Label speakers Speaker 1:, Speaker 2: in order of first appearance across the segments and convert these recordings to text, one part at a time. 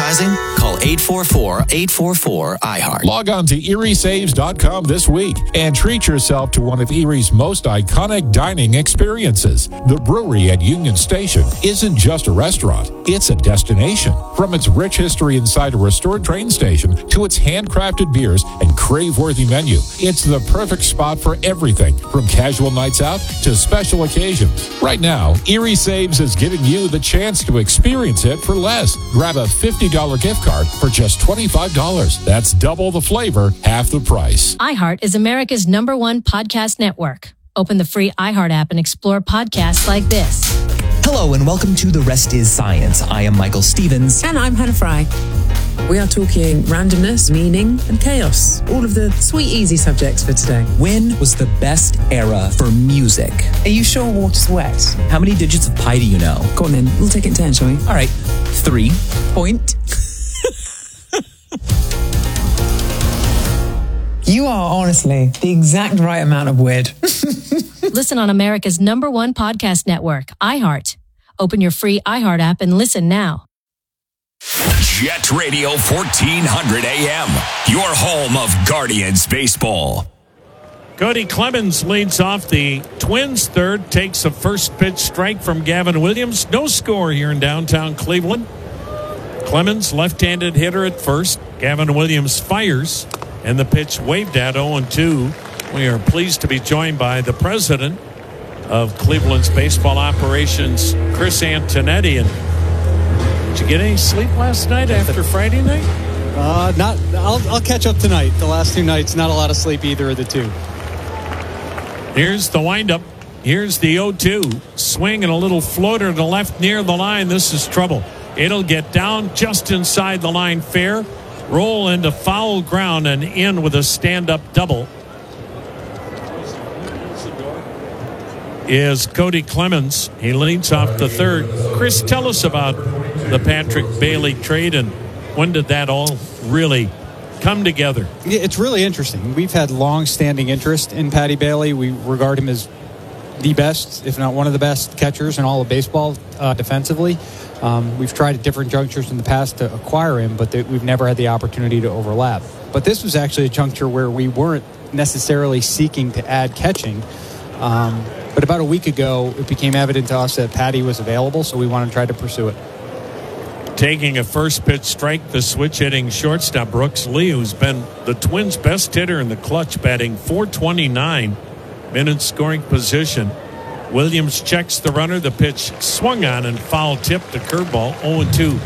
Speaker 1: advertising? Call 844-844-iHeart.
Speaker 2: Log on to eriesaves.com this week and treat yourself to one of Erie's most iconic dining experiences. The brewery at Union Station isn't just a restaurant, it's a destination. From its rich history inside a restored train station to its handcrafted beers and crave-worthy menu, it's the perfect spot for everything from casual nights out to special occasions. Right now, Erie Saves is giving you the chance to experience it for less. Grab a $50 gift card for just $25. That's double the flavor, half the price.
Speaker 3: iHeart is America's #1 podcast network. Open the free iHeart app and explore podcasts like this.
Speaker 4: Hello and welcome to The Rest is Science. I am Michael Stevens.
Speaker 5: And I'm Hannah Fry. We are talking randomness, meaning, and chaos. All of the sweet, easy subjects for today.
Speaker 4: When was the best era for music?
Speaker 5: Are you sure water's wet?
Speaker 4: How many digits of pi do you know?
Speaker 5: Go on then. We'll take it in turn, shall we?
Speaker 4: All right. 3.
Speaker 5: Point. You are honestly the exact right amount of weird.
Speaker 3: Listen on America's #1 podcast network, iHeart. Open your free iHeart app and listen now.
Speaker 6: Jet Radio 1400 AM, your home of Guardians baseball.
Speaker 7: Cody Clemens leads off the Twins third, takes a first pitch strike from Gavin Williams. No score here in downtown Cleveland. Clemens, left-handed hitter at first. Gavin Williams fires, and the pitch waved at 0-2. We are pleased to be joined by the president of Cleveland's baseball operations, Chris Antonetti. And did you get any sleep last night after Friday night?
Speaker 8: Not. I'll catch up tonight. The last 2 nights, not a lot of sleep either of the two.
Speaker 7: Here's the windup. Here's the 0-2. Swing and a little floater to left near the line. This is trouble. It'll get down just inside the line fair. Roll into foul ground and in with a stand-up double is Cody Clemens. He leads off the third. Chris, tell us about the Patrick Bailey trade and when did that all really come together?
Speaker 8: It's really interesting. We've had long-standing interest in Patty Bailey. We regard him as the best, if not one of the best catchers in all of baseball defensively. We've tried at different junctures in the past to acquire him, but we've never had the opportunity to overlap. But this was actually a juncture where we weren't necessarily seeking to add catching. But about a week ago, it became evident to us that Patty was available, so we wanted to try to pursue it.
Speaker 7: Taking a first pitch strike, the switch-hitting shortstop Brooks Lee, who's been the Twins' best hitter in the clutch, batting .429, been in scoring position. Williams checks the runner. The pitch swung on and foul tipped, a curveball, 0-2.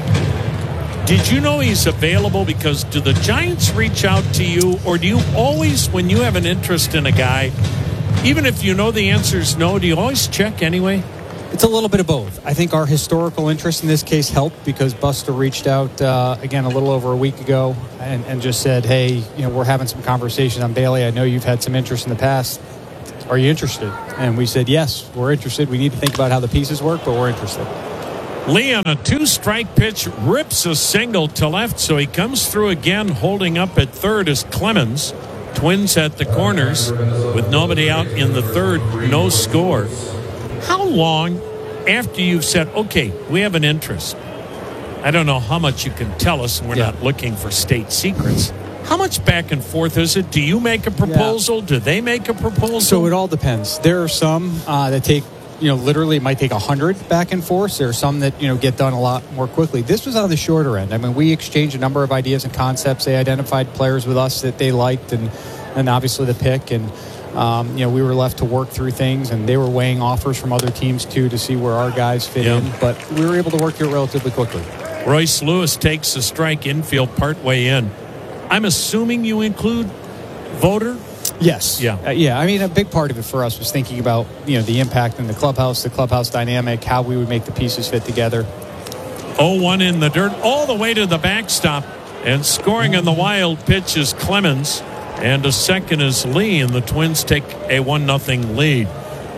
Speaker 7: Did you know he's available? Because do the Giants reach out to you, or do you always, when you have an interest in a guy, even if you know the answer is no, do you always check anyway?
Speaker 8: It's a little bit of both. I think our historical interest in this case helped because Buster reached out again a little over a week ago and just said, hey, we're having some conversation on Bailey. I know you've had some interest in the past. Are you interested? And we said, yes, we're interested. We need to think about how the pieces work, but we're interested.
Speaker 7: Lee on a 2-strike pitch rips a single to left, so he comes through again, holding up at third is Clemens. Twins at the corners with nobody out in the third, no score. How long after you've said, okay, we have an interest? I don't know how much you can tell us. We're not looking for state secrets. How much back and forth is it? Do you make a proposal? Do they make a proposal?
Speaker 8: So it all depends. There are some that take, literally it might take 100 back and forth. There are some that, get done a lot more quickly. This was on the shorter end. I mean, we exchanged a number of ideas and concepts. They identified players with us that they liked and obviously the pick. And, we were left to work through things, and they were weighing offers from other teams, too, to see where our guys fit in. But we were able to work through it relatively quickly.
Speaker 7: Royce Lewis takes a strike infield partway in. I'm assuming you include voter?
Speaker 8: Yes.
Speaker 7: Yeah.
Speaker 8: I mean, a big part of it for us was thinking about, the impact in the clubhouse dynamic, how we would make the pieces fit together.
Speaker 7: 0-1 in the dirt, all the way to the backstop. And scoring in the wild pitch is Clemens. And a second is Lee, and the Twins take a 1-0 lead.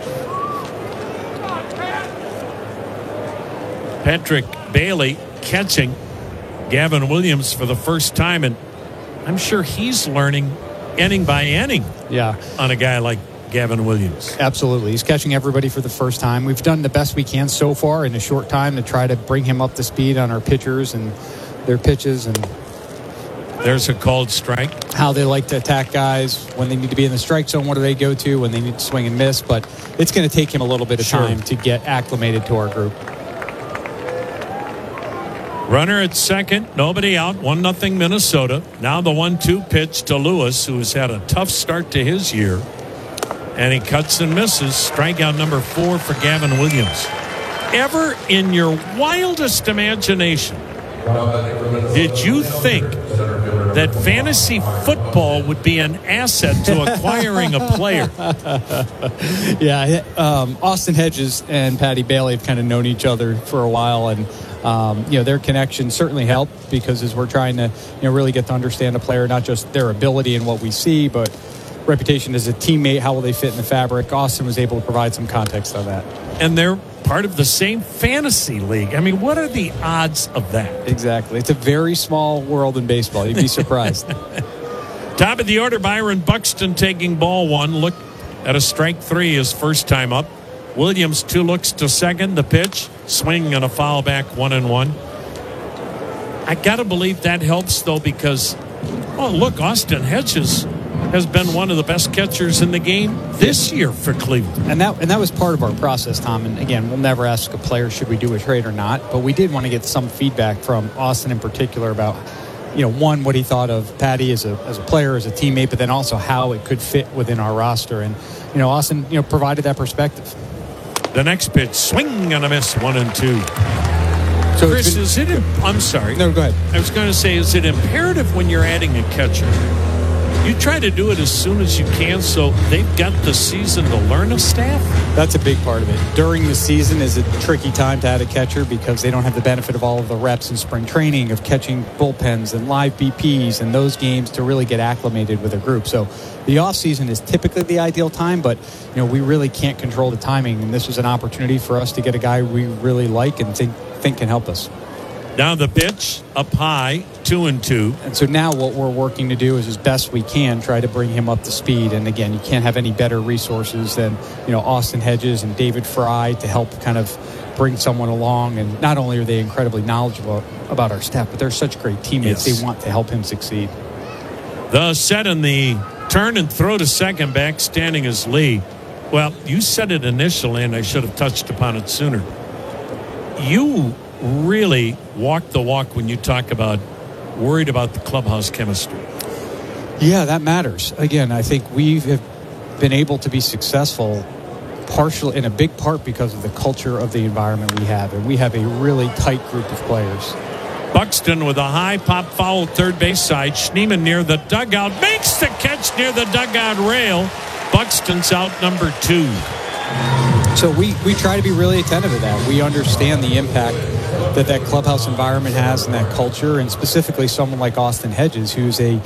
Speaker 7: Patrick Bailey catching Gavin Williams for the first time, and I'm sure he's learning inning by inning on a guy like Gavin Williams.
Speaker 8: Absolutely. He's catching everybody for the first time. We've done the best we can so far in a short time to try to bring him up to speed on our pitchers and their pitches and
Speaker 7: There's a called strike.
Speaker 8: how they like to attack guys. When they need to be in the strike zone, what do they go to? When they need to swing and miss. But it's going to take him a little bit of time to get acclimated to our group.
Speaker 7: Runner at second, nobody out, 1-0 Minnesota. Now the 1-2 pitch to Lewis, who has had a tough start to his year. And he cuts and misses. Strikeout number 4 for Gavin Williams. Ever in your wildest imagination did you think that fantasy football would be an asset to acquiring a player?
Speaker 8: Yeah, Austin Hedges and Patty Bailey have kind of known each other for a while, and their connection certainly helped because as we're trying to really get to understand a player, not just their ability and what we see, but reputation as a teammate, how will they fit in the fabric. Austin was able to provide some context on that.
Speaker 7: And they're part of the same fantasy league. I mean, what are the odds of that?
Speaker 8: Exactly. It's a very small world in baseball. You'd be surprised.
Speaker 7: Top of the order, Byron Buxton taking ball 1. Look at a strike 3 his first time up. Williams 2 looks to second. The pitch, swing and a foul back, 1-1. I got to believe that helps, though, because, look, Austin Hedges has been one of the best catchers in the game this year for Cleveland.
Speaker 8: And that was part of our process, Tom. And again, we'll never ask a player, should we do a trade or not? But we did want to get some feedback from Austin in particular about, one, what he thought of Patty as a player, as a teammate, but then also how it could fit within our roster. And, Austin, provided that perspective.
Speaker 7: The next pitch, swing and a miss, 1-2.
Speaker 8: So
Speaker 7: Chris, I'm sorry.
Speaker 8: No, go ahead.
Speaker 7: I was going to say, is it imperative when you're adding a catcher, you try to do it as soon as you can so they've got the season to learn a staff?
Speaker 8: That's a big part of it. During the season is a tricky time to add a catcher because they don't have the benefit of all of the reps in spring training of catching bullpens and live BPs and those games to really get acclimated with a group. So the offseason is typically the ideal time, but we really can't control the timing. And this was an opportunity for us to get a guy we really like and think can help us.
Speaker 7: Now the pitch up high, 2-2.
Speaker 8: And so now what we're working to do is as best we can try to bring him up to speed. And again, you can't have any better resources than, Austin Hedges and David Fry to help kind of bring someone along. And not only are they incredibly knowledgeable about our staff, but they're such great teammates. Yes. They want to help him succeed.
Speaker 7: The set and the turn and throw to second, back standing is Lee. Well, you said it initially, and I should have touched upon it sooner. You really walk the walk when you talk about worried about the clubhouse chemistry.
Speaker 8: Yeah, that matters. Again, I think we have been able to be successful partially in a big part because of the culture of the environment we have, and we have a really tight group of players.
Speaker 7: Buxton with a high pop foul third base side. Schneemann near the dugout makes the catch near the dugout rail. Buxton's out number 2.
Speaker 8: So we try to be really attentive to that. We understand the impact that clubhouse environment has and that culture, and specifically someone like Austin Hedges, who's a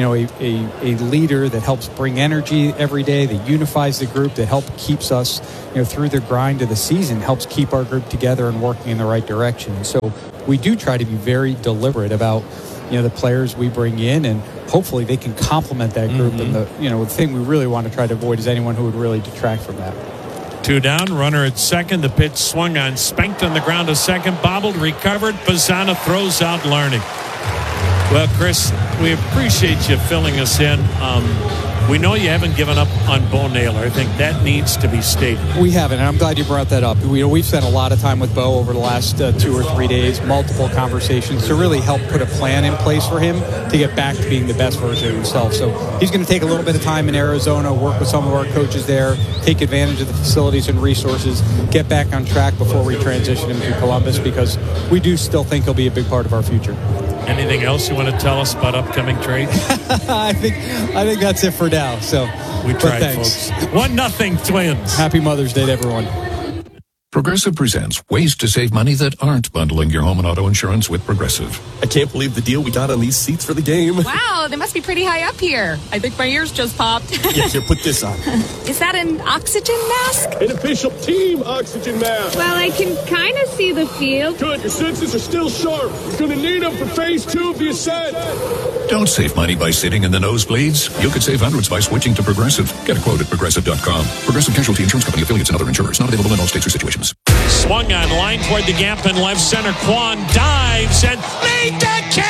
Speaker 8: leader that helps bring energy every day, that unifies the group, that helps keeps us through the grind of the season, helps keep our group together and working in the right direction. So we do try to be very deliberate about the players we bring in, and hopefully they can complement that group. And the thing we really want to try to avoid is anyone who would really detract from that.
Speaker 7: 2 down, runner at second. The pitch swung on, spanked on the ground to second, bobbled, recovered. Bazzana throws out Larney. Well, Chris, we appreciate you filling us in. We know you haven't given up on Bo Naylor. I think that needs to be stated.
Speaker 8: We haven't, and I'm glad you brought that up. We've spent a lot of time with Bo over the last 2 or 3 days, multiple conversations to really help put a plan in place for him to get back to being the best version of himself. So he's going to take a little bit of time in Arizona, work with some of our coaches there, take advantage of the facilities and resources, get back on track before we transition him to Columbus, because we do still think he'll be a big part of our future.
Speaker 7: Anything else you want to tell us about upcoming trades?
Speaker 8: I think that's it for now. So
Speaker 7: we tried, folks. 1-0 Twins.
Speaker 8: Happy Mother's Day to everyone.
Speaker 1: Progressive presents ways to save money that aren't bundling your home and auto insurance with Progressive.
Speaker 9: I can't believe the deal we got on these seats for the game.
Speaker 10: Wow, they must be pretty high up here. I think my ears just popped.
Speaker 9: Yeah, here, put this on.
Speaker 10: Is that an oxygen mask?
Speaker 11: An official team oxygen mask.
Speaker 12: Well, I can kind of see the field.
Speaker 11: Good, your senses are still sharp. You're going to need them for phase 2 of the ascent.
Speaker 1: Don't save money by sitting in the nosebleeds. You could save hundreds by switching to Progressive. Get a quote at Progressive.com. Progressive Casualty Insurance Company, affiliates, and other insurers. Not available in all states or situations.
Speaker 7: Swung on, line toward the gap in left center. Kwan dives and made the catch.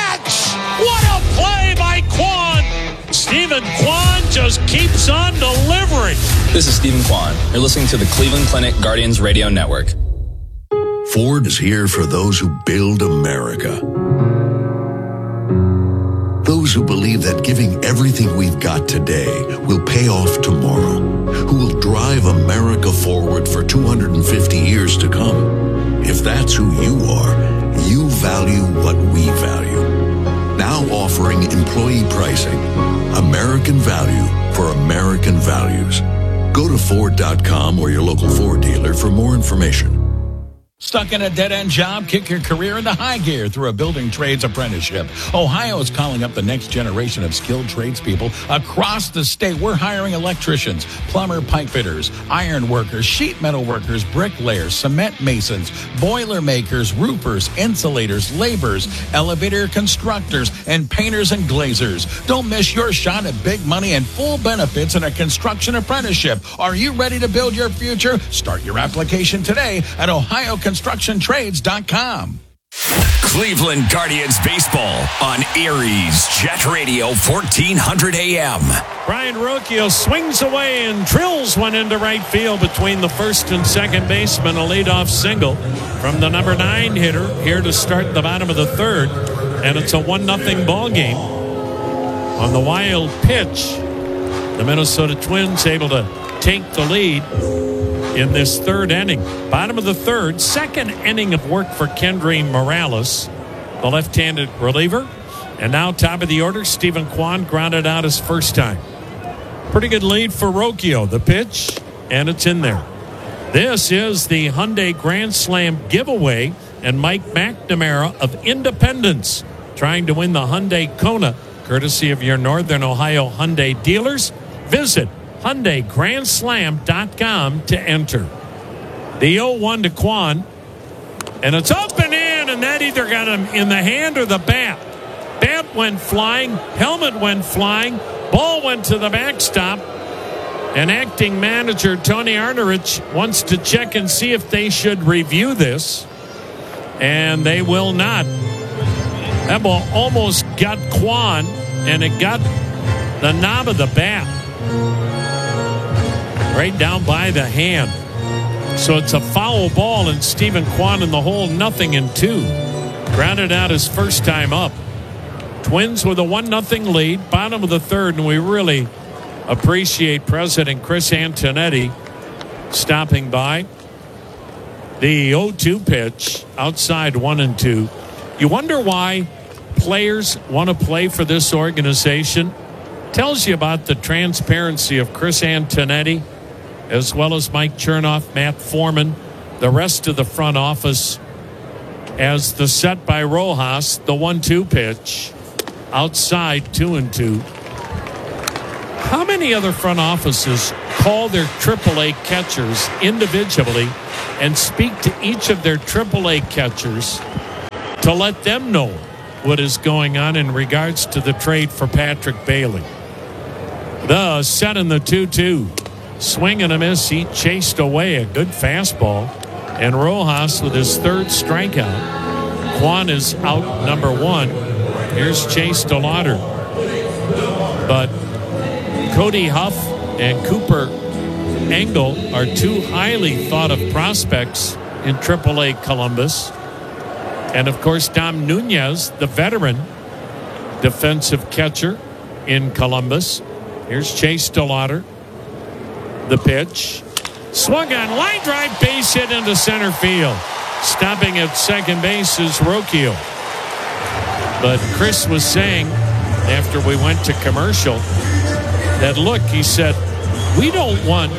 Speaker 13: This is Stephen Kwan. You're listening to the Cleveland Clinic Guardians Radio Network.
Speaker 1: Ford is here for those who build America. Those who believe that giving everything we've got today will pay off tomorrow. Who will drive America forward for 250 years to come. If that's who you are, you value what we value. Now offering employee pricing. American value for American values. Go to Ford.com or your local Ford dealer for more information.
Speaker 14: Stuck in a dead-end job? Kick your career into high gear through a building trades apprenticeship. Ohio is calling up the next generation of skilled tradespeople across the state. We're hiring electricians, plumber, pipe fitters, iron workers, sheet metal workers, bricklayers, cement masons, boiler makers, roofers, insulators, laborers, elevator constructors, and painters and glazers. Don't miss your shot at big money and full benefits in a construction apprenticeship. Are you ready to build your future? Start your application today at OhioConstructionTrades.com.
Speaker 6: Cleveland Guardians baseball on Erie's Jet Radio 1400 AM.
Speaker 7: Brian Rocchio swings away and drills one into right field between the first and second baseman. A leadoff single from the number 9 hitter here to start the bottom of the third. And it's a 1-0 ball game. On the wild pitch, the Minnesota Twins able to take the lead in this third inning. Bottom of the third, second inning of work for Kendry Morales, the left-handed reliever. And now top of the order, Stephen Kwan grounded out his first time. Pretty good lead for Rocchio. The pitch, and it's in there. This is the Hyundai Grand Slam giveaway, and Mike McNamara of Independence trying to win the Hyundai Kona, courtesy of your Northern Ohio Hyundai dealers. Visit HyundaiGrandSlam.com to enter. The 0-1 to Kwan, and it's up and in, and that either got him in the hand or the bat. Bat went flying, helmet went flying, ball went to the backstop, and acting manager Tony Arnerich wants to check and see if they should review this, and they will not. That ball almost got Kwan, and it got the knob of the bat right down by the hand. So it's a foul ball, and Stephen Kwan in the hole, 0-2. Grounded out his first time up. Twins with a 1-0 lead, bottom of the third, and we really appreciate President Chris Antonetti stopping by. The 0-2 pitch, outside 1-2. You wonder why players want to play for this organization? Tells you about the transparency of Chris Antonetti, as well as Mike Chernoff, Matt Foreman, the rest of the front office, as the set by Rojas, the 1-2 pitch, outside 2-2. How many other front offices call their AAA catchers individually and speak to each of their AAA catchers to let them know what is going on in regards to the trade for Patrick Bailey? The set in the 2-2. Swing and a miss. He chased away a good fastball. And Rojas with his third strikeout. Kwan is out, number 1. Here's Chase DeLauder. But Cody Huff and Cooper Engel are two highly thought of prospects in AAA Columbus. And of course, Dom Nunez, the veteran defensive catcher in Columbus. Here's Chase DeLauder. The pitch. Swung on, line drive, base hit into center field. Stopping at second base is Rocchio. But Chris was saying, after we went to commercial, that look, he said, we don't want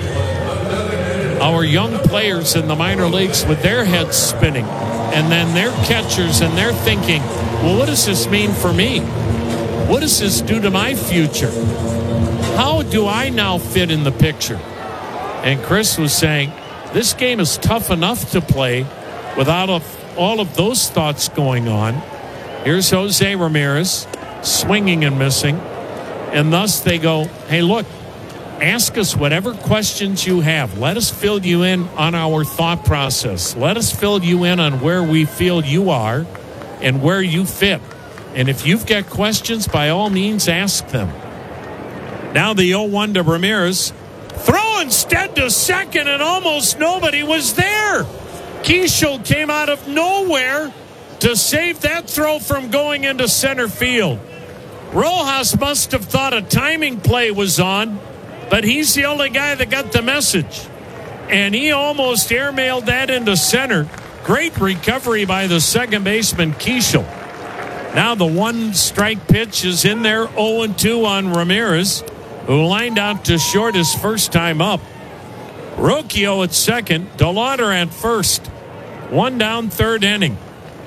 Speaker 7: our young players in the minor leagues with their heads spinning, and then their catchers, and they're thinking, well, what does this mean for me? What does this do to my future? How do I now fit in the picture? And Chris was saying, this game is tough enough to play without all of those thoughts going on. Here's Jose Ramirez swinging and missing. And thus they go, hey, look, ask us whatever questions you have. Let us fill you in on our thought process. Let us fill you in on where we feel you are and where you fit. And if you've got questions, by all means, ask them. Now the 0-1 to Ramirez. Throw instead to second, and almost nobody was there. Keishel came out of nowhere to save that throw from going into center field. Rojas must have thought a timing play was on, but he's the only guy that got the message. And he almost airmailed that into center. Great recovery by the second baseman, Keishel. Now the 1-strike pitch is in there, 0-2 on Ramirez, who lined out to short his first time up. Rocchio at second, DeLauder at first. 1 down, third inning.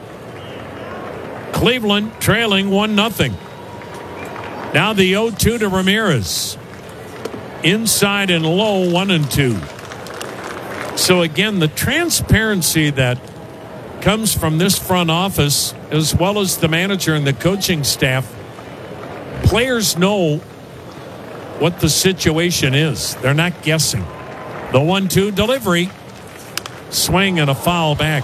Speaker 7: Cleveland trailing 1-0. Now the 0-2 to Ramirez. Inside and low, 1-2. So again, the transparency that comes from this front office, as well as the manager and the coaching staff, players know what the situation is. They're not guessing. The 1-2 delivery. Swing and a foul back.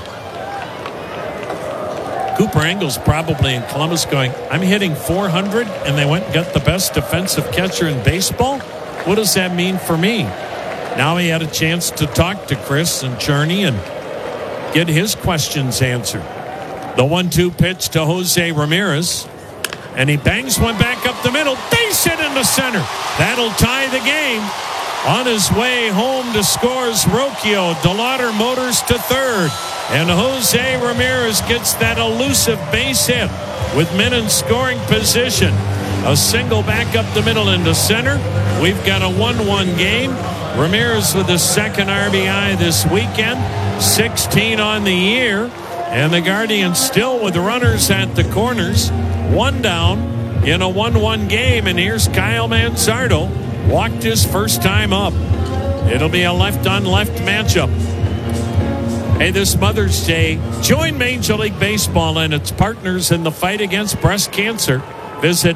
Speaker 7: Cooper Engel's probably in Columbus going, I'm hitting 400 and they went and got the best defensive catcher in baseball? What does that mean for me? Now he had a chance to talk to Chris and Cherney and get his questions answered. The 1-2 pitch to Jose Ramirez. And he bangs one back up the middle. Base hit into center. That'll tie the game. On his way home to scores Rocchio. DeLauder motors to third. And Jose Ramirez gets that elusive base hit with men in scoring position. A single back up the middle into center. We've got a 1-1 game. Ramirez with his second RBI this weekend. 16 on the year. And the Guardians still with runners at the corners. 1 down in a 1-1 game. And here's Kyle Manzardo. Walked his first time up. It'll be a left-on-left matchup. Hey, this Mother's Day, join Major League Baseball and its partners in the fight against breast cancer. Visit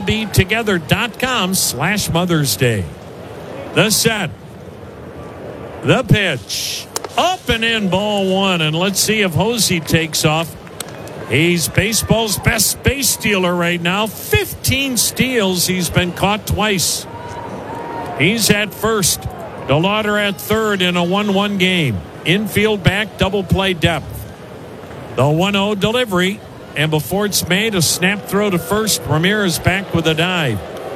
Speaker 7: MLBtogether.com/Mother's Day. The set. The pitch. Up and in, ball 1. And let's see if Hosey takes off. He's baseball's best base stealer right now. 15 steals. He's been caught twice. He's at first. DeLauder at third in a 1-1 game. Infield back, double play depth. The 1-0 delivery. And before it's made, a snap throw to first. Ramirez back with a dive.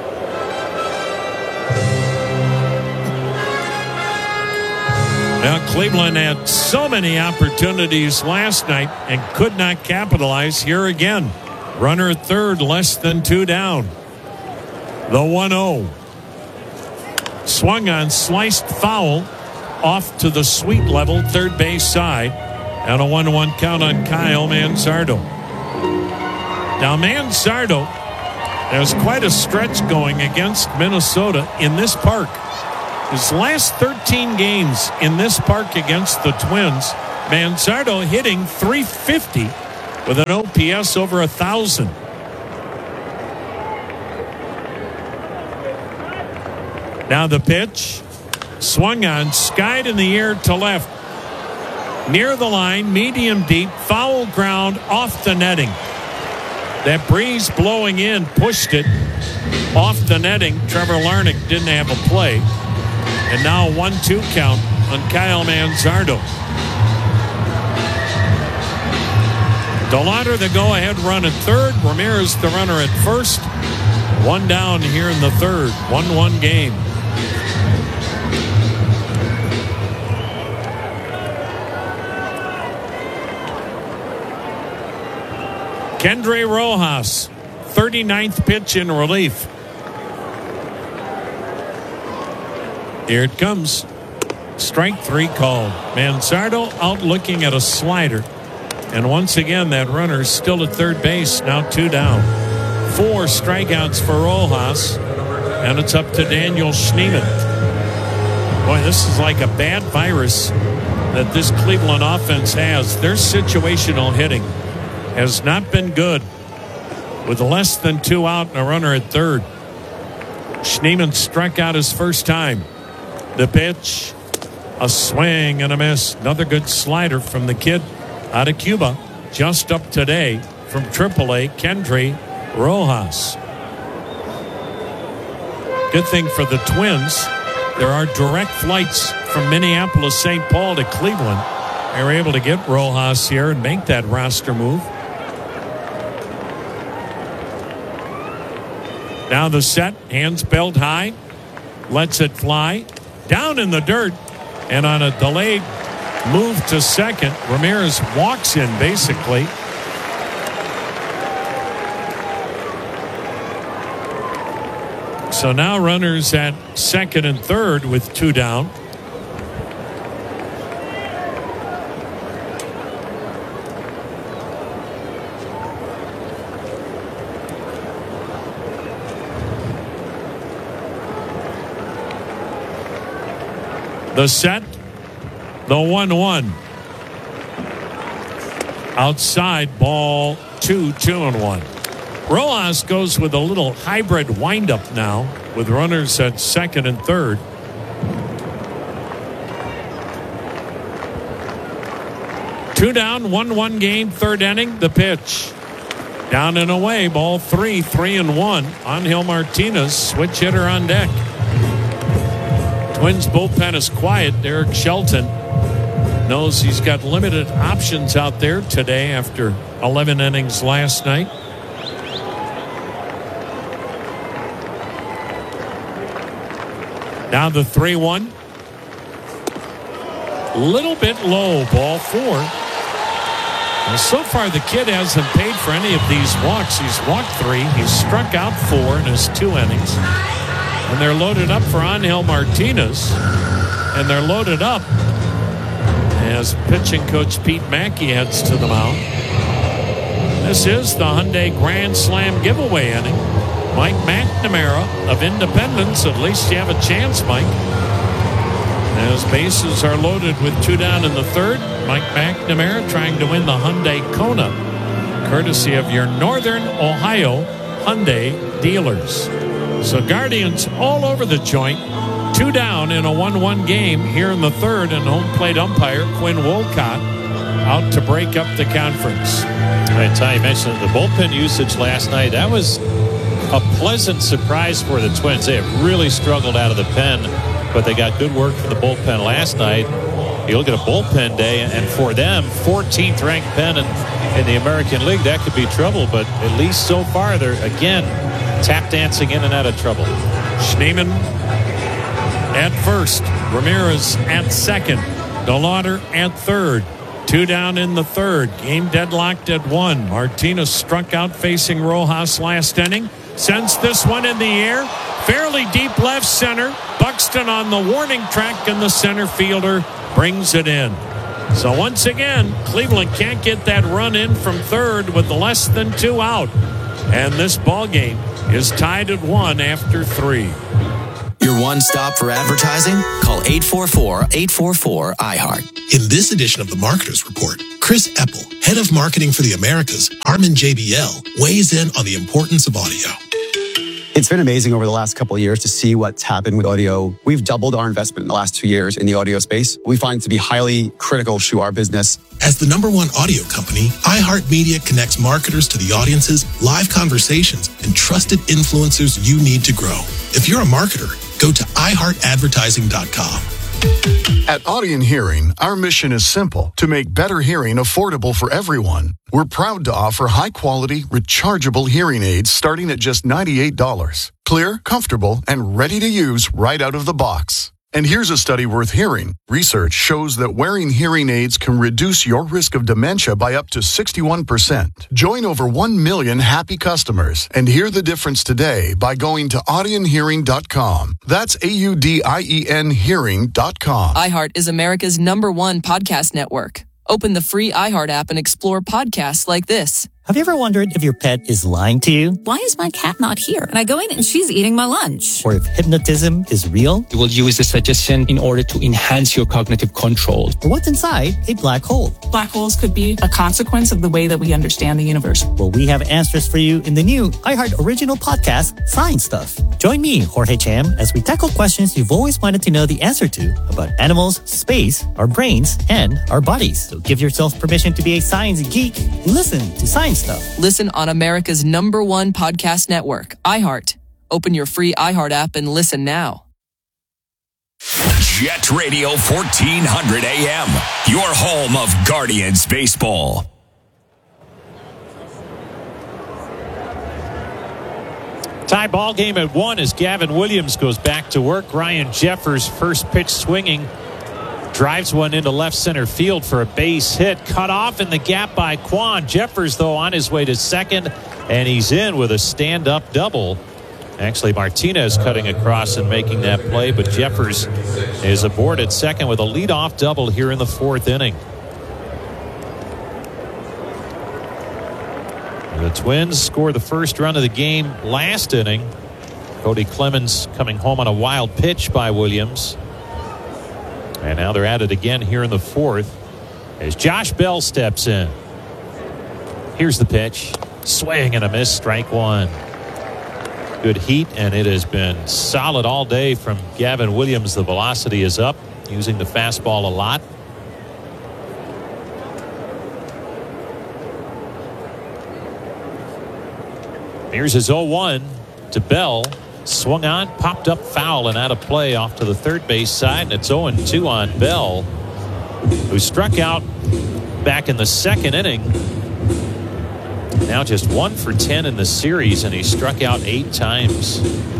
Speaker 7: Now, Cleveland had so many opportunities last night and could not capitalize. Here again, runner at third, less than 2 down. The 1-0. Swung on, sliced foul off to the sweet level, third base side. And a 1-1 count on Kyle Manzardo. Now, Manzardo has quite a stretch going against Minnesota in this park. His last 13 games in this park against the Twins, Manzardo hitting .350 with an OPS over 1,000. Now the pitch. Swung on, skied in the air to left. Near the line, medium deep, foul ground off the netting. That breeze blowing in pushed it off the netting. Trevor Larnach didn't have a play. And now a 1-2 count on Kyle Manzardo. DeLauder the go-ahead run at third. Ramirez the runner at first. 1 down here in the third. 1-1 game. Kendry Rojas, 39th pitch in relief. Here it comes. Strike 3 called. Manzardo out looking at a slider. And once again, that runner's still at third base. Now 2 down. 4 strikeouts for Rojas. And it's up to Daniel Schneemann. Boy, this is like a bad virus that this Cleveland offense has. Their situational hitting has not been good. With less than 2 out and a runner at third. Schneemann struck out his first time. The pitch, a swing and a miss. Another good slider from the kid out of Cuba, just up today from AAA, Kendry Rojas. Good thing for the Twins, There are direct flights from Minneapolis, St. Paul to Cleveland. They were able to get Rojas here and make that roster move. Now the set, hands belt high, lets it fly, down in the dirt, and on a delayed move to second, Ramirez walks in basically. So now runners at second and third with 2 down. The set, the 1-1. Outside, ball 2, 2-1. Rojas goes with a little hybrid windup now with runners at second and third. Two down, 1-1 game, third inning. The pitch. Down and away, ball 3, 3-1. Angel Martinez, switch hitter on deck. Twins bullpen is quiet. Derek Shelton knows he's got limited options out there today after 11 innings last night. Now the 3-1. Little bit low, ball 4. Well, so far the kid hasn't paid for any of these walks. He's walked 3. He's struck out 4 in his 2 innings. And they're loaded up for Angel Martinez. And they're loaded up as pitching coach Pete Mackey heads to the mound. This is the Hyundai Grand Slam giveaway inning. Mike McNamara of Independence. At least you have a chance, Mike. As bases are loaded with 2 down in the third, Mike McNamara trying to win the Hyundai Kona, courtesy of your Northern Ohio Hyundai dealers. So Guardians all over the joint. 2 down in a 1-1 game here in the third, and home plate umpire Quinn Wolcott out to break up the conference.
Speaker 15: All right, Ty, you mentioned the bullpen usage last night. That was a pleasant surprise for the Twins. They have really struggled out of the pen, but they got good work from the bullpen last night. You look at a bullpen day, and for them, 14th ranked pen in the American League, that could be trouble, but at least so far they're, again, tap dancing in and out of trouble.
Speaker 7: Schneemann at first, Ramirez at second, DeLauder at third. 2 down in the third. Game deadlocked at 1. Martinez struck out facing Rojas last inning. Sends this one in the air. Fairly deep left center. Buxton on the warning track, and the center fielder brings it in. So once again, Cleveland can't get that run in from third with less than 2 out. And this ball game is tied at 1 after 3.
Speaker 16: Your one stop for advertising? Call 844-844-iHeart.
Speaker 17: In this edition of the Marketers Report, Chris Eppel, head of marketing for the Americas, Harman JBL, weighs in on the importance of audio.
Speaker 18: It's been amazing over the last couple of years to see what's happened with audio. We've doubled our investment in the last 2 years in the audio space. We find it to be highly critical to our business.
Speaker 17: As the #1 audio company, iHeartMedia connects marketers to the audiences, live conversations, and trusted influencers you need to grow. If you're a marketer, go to iHeartAdvertising.com.
Speaker 19: At Audien Hearing, our mission is simple: to make better hearing affordable for everyone. We're proud to offer high-quality, rechargeable hearing aids starting at just $98. Clear, comfortable, and ready to use right out of the box. And here's a study worth hearing. Research shows that wearing hearing aids can reduce your risk of dementia by up to 61%. Join over 1 million happy customers and hear the difference today by going to audienhearing.com. That's AUDIEN hearing.com.
Speaker 20: iHeart is America's #1 podcast network. Open the free iHeart app and explore podcasts like this.
Speaker 21: Have you ever wondered if your pet is lying to you?
Speaker 22: Why is my cat not here? And I go in and she's eating my lunch.
Speaker 21: Or if hypnotism is real?
Speaker 13: You will use the suggestion in order to enhance your cognitive control.
Speaker 21: Or what's inside a black hole?
Speaker 23: Black holes could be a consequence of the way that we understand the universe.
Speaker 21: Well, we have answers for you in the new iHeart original podcast, Science Stuff. Join me, Jorge Cham, as we tackle questions you've always wanted to know the answer to about animals, space, our brains, and our bodies. So give yourself permission to be a science geek and listen to Science Stuff.
Speaker 20: Listen on America's #1 podcast network, iHeart. Open your free iHeart app and listen now.
Speaker 6: Jet Radio 1400 AM, your home of Guardians baseball.
Speaker 15: Tie ball game at 1 as Gavin Williams goes back to work. Ryan Jeffers, first pitch swinging, drives one into left center field for a base hit. Cut off in the gap by Kwan. Jeffers, though, on his way to second, and he's in with a stand-up double. Actually, Martinez cutting across and making that play, but Jeffers is aboard at second with a leadoff double here in the 4th inning. The Twins score the first run of the game last inning. Cody Clemens coming home on a wild pitch by Williams. And now they're at it again here in the 4th as Josh Bell steps in. Here's the pitch. Swing and a miss, strike 1. Good heat, and it has been solid all day from Gavin Williams. The velocity is up, using the fastball a lot. Here's his 0-1 to Bell. Swung on, popped up foul and out of play off to the third base side. And it's 0-2 on Bell, who struck out back in the 2nd inning. Now just 1 for 10 in the series, and he struck out 8 times.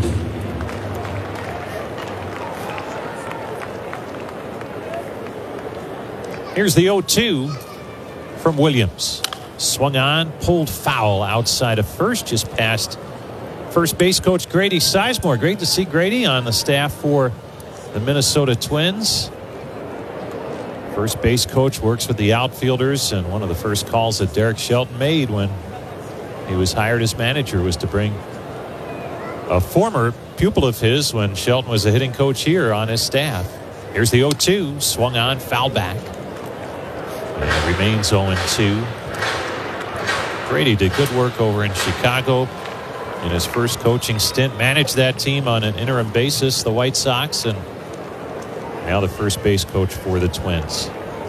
Speaker 15: Here's the 0-2 from Williams. Swung on, pulled foul outside of first, just past first base coach Grady Sizemore. Great to see Grady on the staff for the Minnesota Twins. First base coach works with the outfielders, and one of the first calls that Derek Shelton made when he was hired as manager was to bring a former pupil of his when Shelton was a hitting coach here on his staff. Here's the 0-2, swung on, foul back. And it remains 0-2. Grady did good work over in Chicago in his first coaching stint, managed that team on an interim basis, the White Sox, and now the first base coach for the Twins.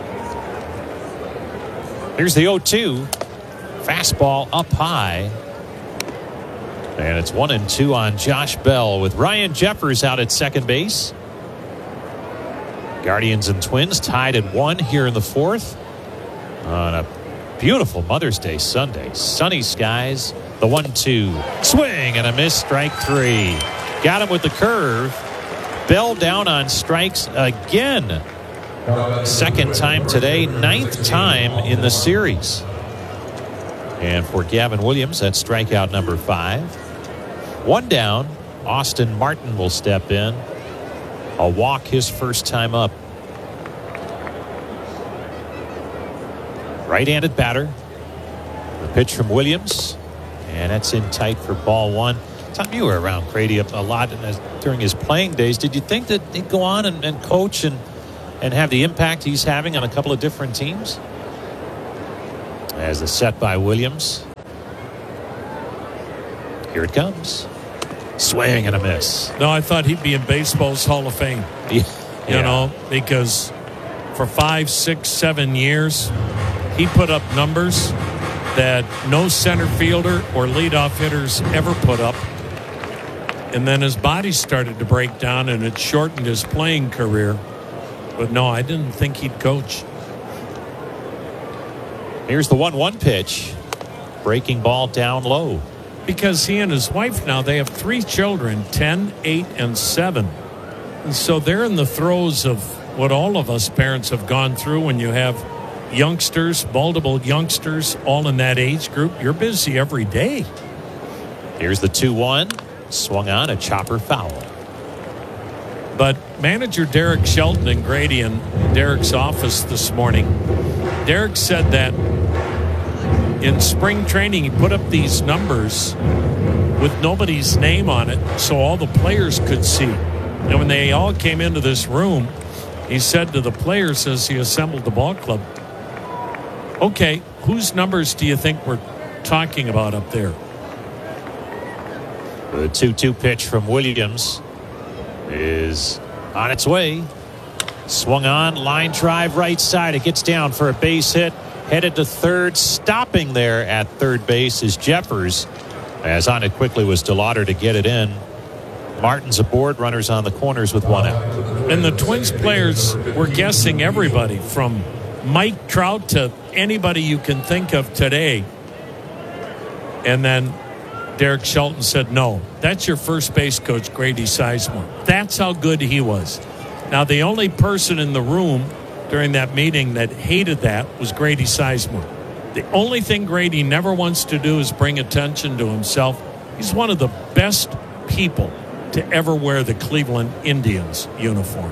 Speaker 15: Here's the 0-2. Fastball up high. And it's 1-2 on Josh Bell with Ryan Jeffers out at second base. Guardians and Twins tied at 1 here in the 4th on a beautiful Mother's Day Sunday. Sunny skies. The 1-2. Swing and a miss, strike 3. Got him with the curve. Bell down on strikes again. Second time today, 9th time in the series. And for Gavin Williams, that's strikeout number 5. 1 down. Austin Martin will step in. A walk his first time up. Right-handed batter. The pitch from Williams. And that's in tight for ball 1. Tom, you were around Grady a lot during his playing days. Did you think that he'd go on and coach and have the impact he's having on a couple of different teams? As the set by Williams. Here it comes. Swing and a miss.
Speaker 7: No, I thought he'd be in baseball's Hall of Fame.
Speaker 15: Yeah.
Speaker 7: You know, because for 5, 6, 7 years, he put up numbers that no center fielder or leadoff hitters ever put up. And then his body started to break down, and it shortened his playing career. But no, I didn't think he'd coach.
Speaker 15: Here's the 1-1 pitch. Breaking ball down low.
Speaker 7: Because he and his wife now, they have 3 children, 10, 8, and 7. And so they're in the throes of what all of us parents have gone through when you have youngsters, multiple youngsters, all in that age group. You're busy every day.
Speaker 15: Here's the 2-1. Swung on, a chopper foul.
Speaker 7: But manager Derek Shelton and Grady in Derek's office this morning, Derek said that in spring training he put up these numbers with nobody's name on it so all the players could see. And when they all came into this room, he said to the players as he assembled the ball club, okay, whose numbers do you think we're talking about up there?
Speaker 15: The 2-2 pitch from Williams is on its way. Swung on, line drive right side. It gets down for a base hit. Headed to third. Stopping there at third base is Jeffers. As on it quickly was DeLauder to get it in. Martin's aboard, runners on the corners with 1 out.
Speaker 7: And the Twins players were guessing everybody from Mike Trout to anybody you can think of today. And then Derek Shelton said, no, that's your first base coach, Grady Sizemore. That's how good he was. Now, the only person in the room during that meeting that hated that was Grady Sizemore. The only thing Grady never wants to do is bring attention to himself. He's one of the best people to ever wear the Cleveland Indians uniform.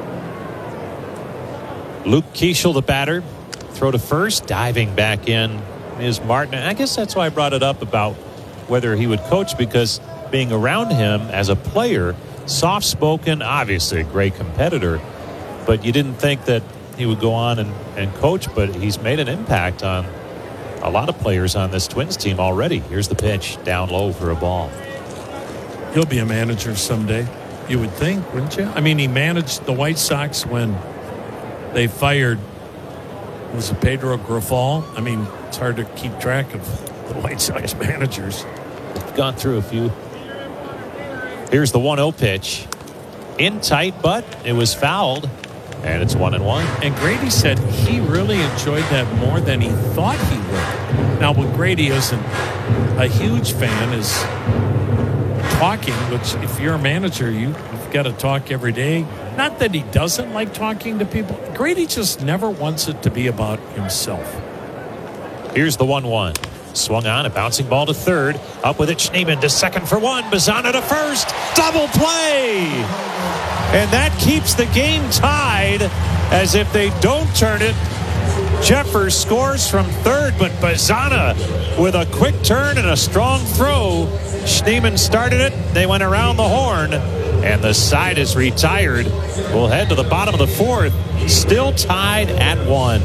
Speaker 15: Luke Keeschel, the batter, throw to first, diving back in is Martin. And I guess that's why I brought it up about whether he would coach, because being around him as a player, soft-spoken, obviously a great competitor, but you didn't think that he would go on and coach, but he's made an impact on a lot of players on this Twins team already. Here's the pitch, down low for a ball.
Speaker 7: He'll be a manager someday, you would think, wouldn't you? I mean, he managed the White Sox when they fired, was it Pedro Grifol? I mean, it's hard to keep track of the White Sox managers.
Speaker 15: Gone through a few. Here's the 1-0 pitch. In tight, but it was fouled, and it's 1-1.
Speaker 7: And Grady said he really enjoyed that more than he thought he would. Now, what Grady isn't a huge fan is talking, which if you're a manager, you've got to talk every day. Not that he doesn't like talking to people. Grady just never wants it to be about himself.
Speaker 15: Here's the 1-1. Swung on, a bouncing ball to third. Up with it, Schneemann to second for one. Bazzana to first. Double play! And that keeps the game tied, as if they don't turn it. Jeffers scores from third, but Bazzana with a quick turn and a strong throw. Schneemann started it. They went around the horn, and the side is retired. We'll head to the bottom of the fourth. Still tied at 1.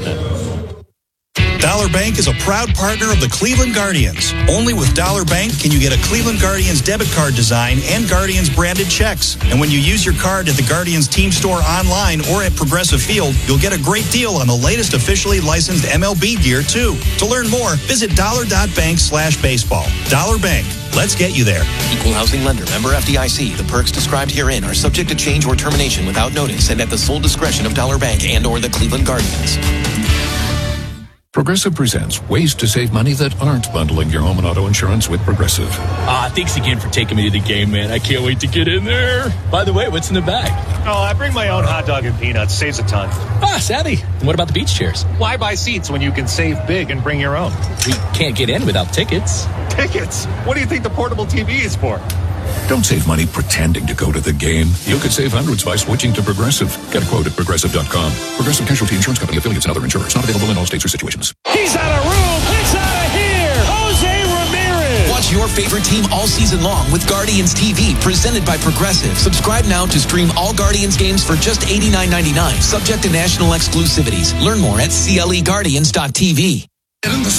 Speaker 2: Dollar Bank is a proud partner of the Cleveland Guardians. Only with Dollar Bank can you get a Cleveland Guardians debit card design and Guardians branded checks. And when you use your card at the Guardians team store online or at Progressive Field, you'll get a great deal on the latest officially licensed MLB gear, too. To learn more, visit dollar.bank/baseball. Dollar Bank. Let's get you there.
Speaker 16: Equal housing lender. Member FDIC. The perks described herein are subject to change or termination without notice and at the sole discretion of Dollar Bank and or the Cleveland Guardians.
Speaker 1: Progressive presents ways to save money that aren't bundling your home and auto insurance with Progressive.
Speaker 4: Thanks again for taking me to the game, man. I can't wait to get in there. By the way, what's in the bag?
Speaker 15: Oh, I bring my own hot dog and peanuts. Saves a ton.
Speaker 4: Savvy. And what about the beach chairs?
Speaker 15: Why buy seats when you can save big and bring your own?
Speaker 4: We can't get in without tickets.
Speaker 15: Tickets? What do you think the portable TV is for?
Speaker 1: Don't save money pretending to go to the game. You could save hundreds by switching to Progressive. Get a quote at Progressive.com. Progressive Casualty Insurance Company, affiliates, and other insurers. Not available in all states or situations.
Speaker 15: He's out of room. It's out of here. Jose Ramirez.
Speaker 16: Watch your favorite team all season long with Guardians TV, presented by Progressive. Subscribe now to stream all Guardians games for just $89.99. Subject to national exclusivities. Learn more at CLEGuardians.tv.